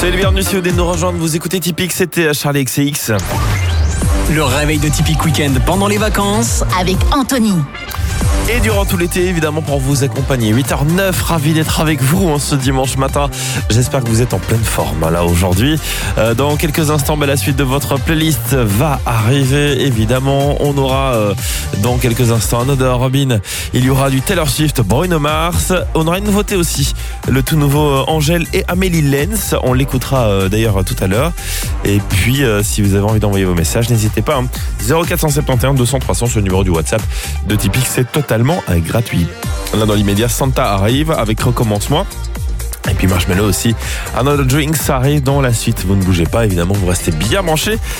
C'est le bienvenue si vous venez de nous rejoindre. Vous écoutez Typique, c'était Charlie XCX. Le réveil de Typique Week-end pendant les vacances avec Anthony. Et durant tout l'été, évidemment, pour vous accompagner. 8h09, ravi d'être avec vous ce dimanche matin. J'espère que vous êtes en pleine forme là aujourd'hui. Dans quelques instants, la suite de votre playlist va arriver. Évidemment, on aura dans quelques instants Another Robin. Il y aura du Taylor Swift, Bruno Mars. On aura une nouveauté aussi, le tout nouveau Angèle et Amélie Lenz. On l'écoutera d'ailleurs tout à l'heure. Et puis, si vous avez envie d'envoyer vos messages, n'hésitez pas. 0471 200 300 sur le numéro du WhatsApp de Typique, c'est totalement gratuit. Là, dans l'immédiat, Santa arrive avec Recommencement. Et puis Marshmello aussi. Another Drink, ça arrive dans la suite. Vous ne bougez pas, évidemment, vous restez bien branchés.